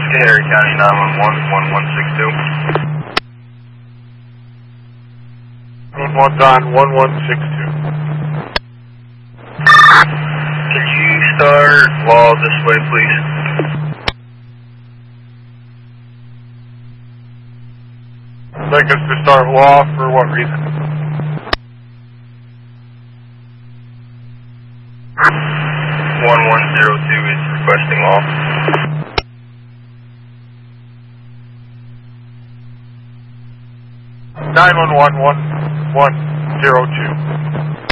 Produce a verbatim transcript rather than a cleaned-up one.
Harry County nine one one, one one six two. one one's on one one six two. Can you start law this way, please? I'd like us to start law for what reason? one one zero two is requesting law. nine one one, one one zero two.